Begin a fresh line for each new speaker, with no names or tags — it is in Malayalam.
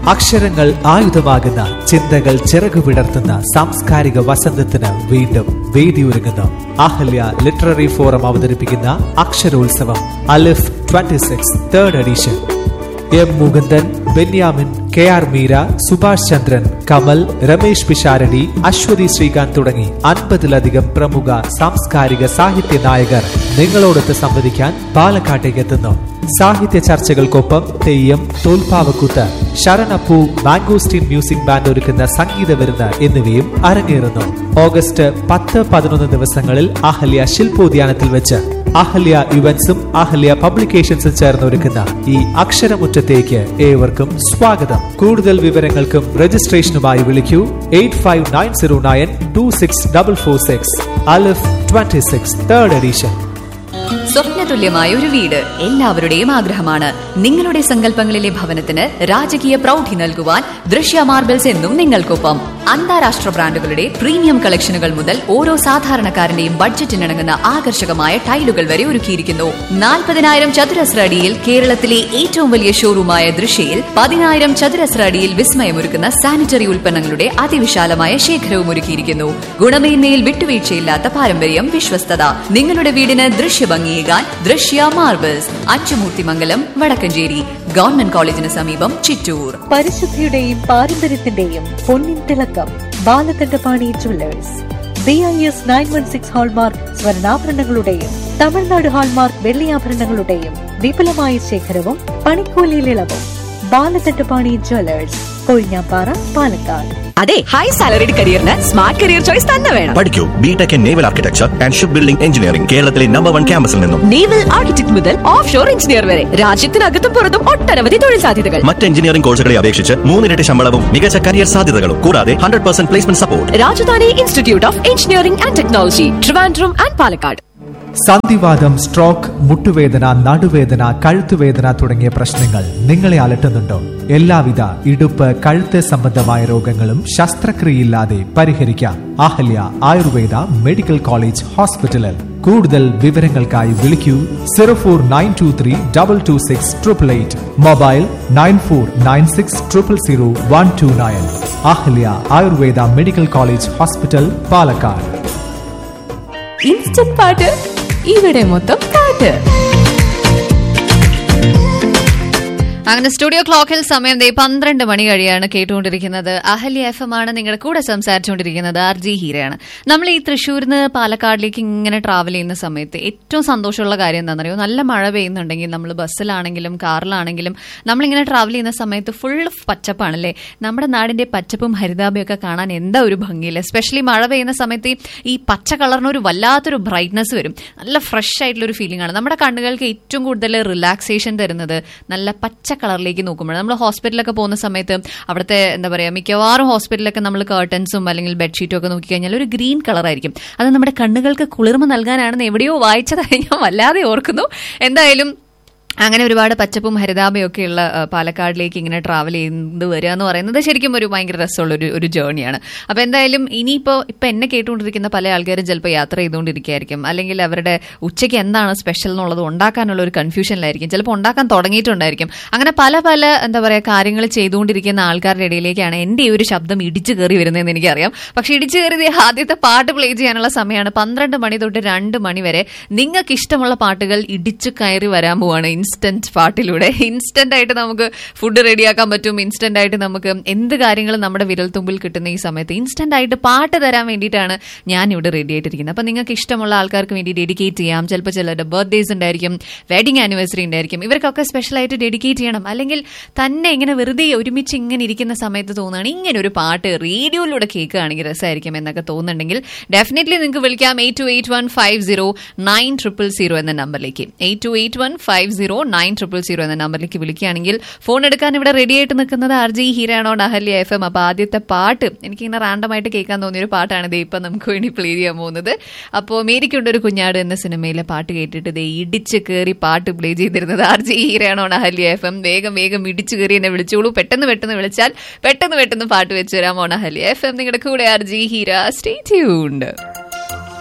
അക്ഷരങ്ങൾ ആയുധമാകുന്ന ചിന്തകൾ ചിറകുവിടർത്തുന്ന സാംസ്കാരിക വസന്തത്തിന് വീണ്ടും വേദിയൊരുങ്ങുന്നു. അഹല്യ ലിറ്റററി ഫോറം അവതരിപ്പിക്കുന്ന അക്ഷരോത്സവം അലിഫ് 26 third edition. M Mukundan, Benyamin, K R Meera, Subhash ചന്ദ്രൻ, കമൽ, രമേശ് പിഷാരടി, അശ്വതി ശ്രീകാന്ത് തുടങ്ങി 50ലധികം പ്രമുഖ സാംസ്കാരിക സാഹിത്യ നായകർ നിങ്ങളോടൊത്ത് സംവദിക്കാൻ പാലക്കാട്ടേക്ക് എത്തുന്നു. സാഹിത്യ ചർച്ചകൾക്കൊപ്പം തെയ്യം, തോൽപ്പാവക്കൂത്ത്, ശരണപ്പൂ, മാംഗോസ്റ്റീൻ മ്യൂസിക് ബാൻഡ് ഒരുക്കുന്ന സംഗീത വിരുന്ന് എന്നിവയും അരങ്ങേറുന്നു. ഓഗസ്റ്റ് 10-11 ദിവസങ്ങളിൽ അഹല്യ ശില്പോദ്യാനത്തിൽ വെച്ച് അഹല്യ ഇവന്റ്സും അഹല്യ പബ്ലിക്കേഷൻസും ചേർന്ന് ഒരുക്കുന്ന ഈ അക്ഷരമുറ്റത്തേക്ക് ഏവർക്കും സ്വാഗതം. കൂടുതൽ വിവരങ്ങൾക്കും രജിസ്ട്രേഷനുമായി വിളിക്കൂ 8590926446. അലിഫ് 26 തേർഡ് എഡിഷൻ.
സ്വപ്നതുല്യമായ ഒരു വീട് എല്ലാവരുടെയും ആഗ്രഹമാണ്. നിങ്ങളുടെ സങ്കല്പങ്ങളിലെ ഭവനത്തിന് രാജകീയ പ്രൗഢി നൽകുവാൻ ദൃശ്യ മാർബിൾസ് എന്നും നിങ്ങൾക്കൊപ്പം. അന്താരാഷ്ട്ര ബ്രാൻഡുകളുടെ പ്രീമിയം കളക്ഷനുകൾ മുതൽ ഓരോ സാധാരണക്കാരന്റെയും ബഡ്ജറ്റിനിണങ്ങുന്ന ആകർഷകമായ ടൈലുകൾ വരെ ഒരുക്കിയിരിക്കുന്നു. 40,000 ചതുരശ്ര അടിയിൽ കേരളത്തിലെ ഏറ്റവും വലിയ ഷോറൂമായ ദൃശ്യയിൽ 10,000 ചതുരശ്ര അടിയിൽ വിസ്മയമൊരുക്കുന്ന സാനിറ്ററി ഉൽപ്പന്നങ്ങളുടെ അതിവിശാലമായ ശേഖരവും ഒരുക്കിയിരിക്കുന്നു. ഗുണമേന്മയിൽ വിട്ടുവീഴ്ചയില്ലാത്ത പാരമ്പര്യം, വിശ്വസ്തത. നിങ്ങളുടെ വീടിന് ദൃശ്യഭംഗിയേകാൻ ദൃശ്യ മാർബിൾസ്, അച്ചുമൂർത്തിമംഗലം, വടക്കഞ്ചേരി. ഗവൺമെന്റ് കോളേജിന് സമീപം, ചിറ്റൂർ.
പരിശുദ്ധിയുടെയും പാരമ്പര്യത്തിന്റെയും പൊന്നിൻ തിളക്കം Balakandapani Jewellers. BIS 916 hallmark സ്വർണ്ണാഭരണങ്ങളുടെയും Tamil Nadu hallmark വെള്ളിയാഭരണങ്ങളുടെയും വിപുലമായ ശേഖരവും പണിക്കൂലിയിൽ ഇളവും. ബാലകണ്ഠപാണി ജ്വല്ലേഴ്സ്, കൊഴിഞ്ഞാപ്പാറ, പാലക്കാട്.
അതെ, high salaried കരിയറിന് smart career choice തന്നെ വേണം.
പഠിക്കൂ BTech in naval architecture and ship building engineering. കേരളത്തിലെ നമ്പർ 1 ക്യാമ്പസിൽ നിന്നും
നേവൽ ആർക്കിടെക്ട് മുതൽ ഓഫ് ഷോർ എഞ്ചിനീയർ വരെ രാജ്യത്തിനകത്തും പുറത്തും ഒട്ടനവധി തൊഴിൽ സാധ്യതകൾ.
മറ്റ് എഞ്ചിനീയറിംഗ് കോഴ്സുകളെ അപേക്ഷിച്ച് 3 ഇരട്ടി ശമ്പളവും മികച്ച കരിയർ സാധ്യതകളും കൂടാതെ 100% placement support.
Rajdhani institute of engineering and technology, Trivandrum and Palakkad.
സന്ധിവാതം, stroke, മുട്ടുവേദന, നടുവേദന, കഴുത്തുവേദന തുടങ്ങിയ പ്രശ്നങ്ങൾ നിങ്ങളെ അലട്ടുന്നുണ്ടോ? എല്ലാവിധ ഇടുപ്പ്, കഴുത്ത് സംബന്ധമായ രോഗങ്ങളും ശസ്ത്രക്രിയയില്ലാതെ പരിഹരിക്കാം അഹല്യ ആയുർവേദ മെഡിക്കൽ കോളേജ് ഹോസ്പിറ്റലിൽ. കൂടുതൽ വിവരങ്ങൾക്കായി വിളിക്കൂ 04923226888. Mobile 9496000129. Ahalya Ayurveda medical college hospital, Palakkad.
Instant പാട്ട്, ഇവിടെ മൊത്തം പാട്ട്. അങ്ങനെ സ്റ്റുഡിയോ ക്ലോക്കിൽ സമയം 12 മണി കഴിയാണ്. കേട്ടുകൊണ്ടിരിക്കുന്നത് അഹല്യ FM ആണ്. നിങ്ങളുടെ കൂടെ സംസാരിച്ചുകൊണ്ടിരിക്കുന്നത് RJ ഹീരയാണ്. നമ്മൾ ഈ തൃശ്ശൂരിൽ നിന്ന് പാലക്കാടിലേക്ക് ഇങ്ങനെ ട്രാവൽ ചെയ്യുന്ന സമയത്ത് ഏറ്റവും സന്തോഷമുള്ള കാര്യം എന്താണെന്നറിയോ? നല്ല മഴ പെയ്യുന്നുണ്ടെങ്കിൽ നമ്മൾ ബസ്സിലാണെങ്കിലും കാറിലാണെങ്കിലും നമ്മളിങ്ങനെ ട്രാവൽ ചെയ്യുന്ന സമയത്ത് ഫുൾ പച്ചപ്പാണല്ലേ. നമ്മുടെ നാടിന്റെ പച്ചപ്പും ഹരിതാഭയൊക്കെ കാണാൻ എന്താ ഒരു ഭംഗിയില്ല. എസ്പെഷ്യലി മഴ പെയ്യുന്ന സമയത്ത് ഈ പച്ച കളറിന് ഒരു വല്ലാത്തൊരു ബ്രൈറ്റ്നസ് വരും. നല്ല ഫ്രഷ് ആയിട്ടുള്ളൊരു ഫീലിംഗ് ആണ്. നമ്മുടെ കണ്ണുകൾക്ക് ഏറ്റവും കൂടുതൽ റിലാക്സേഷൻ തരുന്നത് നല്ല പച്ച കളറിലേക്ക് നോക്കുമ്പോൾ. നമ്മൾ ഹോസ്പിറ്റലൊക്കെ പോകുന്ന സമയത്ത് അവിടുത്തെ എന്താ പറയുക, മിക്കവാറും ഹോസ്പിറ്റലിലൊക്കെ നമ്മൾ കർട്ടൻസും അല്ലെങ്കിൽ ബെഡ്ഷീറ്റും ഒക്കെ നോക്കിക്കഴിഞ്ഞാൽ ഒരു ഗ്രീൻ കളറായിരിക്കും. അത് നമ്മുടെ കണ്ണുകൾക്ക് കുളിർമ നൽകാനാണെന്ന് എവിടെയോ വായിച്ചതായി ഞാൻ വല്ലാതെ ഓർക്കുന്നു. എന്തായാലും അങ്ങനെ ഒരുപാട് പച്ചപ്പും ഹരിതാഭയൊക്കെയുള്ള പാലക്കാടിലേക്ക് ഇങ്ങനെ ട്രാവൽ ചെയ്ത് വരിക എന്ന് പറയുന്നത് ശരിക്കും ഒരു ഭയങ്കര രസമുള്ള ഒരു ജേർണിയാണ്. അപ്പോൾ എന്തായാലും ഇനിയിപ്പോൾ എന്നെ കേട്ടുകൊണ്ടിരിക്കുന്ന പല ആൾക്കാരും ചിലപ്പോൾ യാത്ര ചെയ്തുകൊണ്ടിരിക്കുകയായിരിക്കും, അല്ലെങ്കിൽ അവരുടെ ഉച്ചയ്ക്ക് എന്താണ് സ്പെഷ്യൽ എന്നുള്ളത് ഉണ്ടാക്കാനുള്ള ഒരു കൺഫ്യൂഷനിലായിരിക്കും, ചിലപ്പോൾ ഉണ്ടാക്കാൻ തുടങ്ങിയിട്ടുണ്ടായിരിക്കും. അങ്ങനെ പല എന്താ പറയുക കാര്യങ്ങൾ ചെയ്തുകൊണ്ടിരിക്കുന്ന ആൾക്കാരുടെ ഇടയിലേക്കാണ് എൻ്റെ ഈ ഒരു ശബ്ദം ഇടിച്ചു കയറി വരുന്നതെന്ന് എനിക്കറിയാം. പക്ഷേ ഇടിച്ചു കയറിയത് ആദ്യത്തെ പാട്ട് പ്ലേ ചെയ്യാനുള്ള സമയമാണ്. 12 മണി തൊട്ട് 2 മണി വരെ നിങ്ങൾക്ക് ഇഷ്ടമുള്ള പാട്ടുകൾ ഇടിച്ചു കയറി വരാൻ പോവാണ് ഇൻസ്റ്റന്റ് പാട്ടിലൂടെ. ഇൻസ്റ്റന്റ് ആയിട്ട് നമുക്ക് ഫുഡ് റെഡിയാക്കാൻ പറ്റും. ഇൻസ്റ്റന്റ് ആയിട്ട് നമുക്ക് എന്ത് കാര്യങ്ങളും നമ്മുടെ വിരൽത്തുമ്പിൽ കിട്ടുന്ന ഈ സമയത്ത് ഇൻസ്റ്റന്റ് ആയിട്ട് പാട്ട് തരാൻ വേണ്ടിയിട്ടാണ് ഞാൻ ഇവിടെ റെഡി ആയിട്ടിരിക്കുന്നത്. അപ്പം നിങ്ങൾക്ക് ഇഷ്ടമുള്ള ആൾക്കാർക്ക് വേണ്ടി ഡെഡിക്കേറ്റ് ചെയ്യാം. ചിലപ്പോൾ ചിലരുടെ ബർത്ത്ഡേസ് ഉണ്ടായിരിക്കും, വെഡിങ് ആനിവേഴ്സറി ഉണ്ടായിരിക്കും. ഇവർക്കൊക്കെ സ്പെഷ്യലായിട്ട് ഡെഡിക്കേറ്റ് ചെയ്യണം. അല്ലെങ്കിൽ തന്നെ ഇങ്ങനെ വെറുതെ ഒരുമിച്ച് ഇങ്ങനെ ഇരിക്കുന്ന സമയത്ത് തോന്നുകയാണ് ഇങ്ങനെ ഒരു പാട്ട് റേഡിയോയിലൂടെ കേൾക്കുകയാണെങ്കിൽ രസമായിരിക്കും എന്നൊക്കെ തോന്നുന്നുണ്ടെങ്കിൽ ഡെഫിനറ്റ്ലി നിങ്ങൾക്ക് വിളിക്കാം 8281509000 എന്ന നമ്പറിലേക്ക്. 8281509000 എന്ന നമ്പറിലേക്ക് വിളിക്കുകയാണെങ്കിൽ ഫോൺ എടുക്കാൻ ഇവിടെ റെഡി ആയിട്ട് നിൽക്കുന്നത് RJ ഹീരാണോ അഹല്യ FM. അപ്പോൾ ആദ്യത്തെ പാട്ട് എനിക്കിങ്ങനെ റാൻഡമായിട്ട് കേൾക്കാൻ തോന്നിയൊരു പാട്ടാണ് ഇത് ഇപ്പം നമുക്ക് വേണ്ടി പ്ലേ ചെയ്യാൻ പോകുന്നത്. അപ്പോൾ മേരിക്കുണ്ടൊരു കുഞ്ഞാട് എന്ന സിനിമയിലെ പാട്ട് കേട്ടിട്ട് ദേ ഇടിച്ച് കയറി പാട്ട് പ്ലേ ചെയ്തിരുന്നത് RJ ഹീരാണോ അഹല്യ FM. വേഗം ഇടിച്ചു കയറി എന്നെ വിളിച്ചോളൂ. പെട്ടെന്ന് വിളിച്ചാൽ പെട്ടെന്ന് പാട്ട് വെച്ച് തരാമോ അഹല്യ FM. നിങ്ങളുടെ കൂടെ RJ ഹീര. Stay tuned.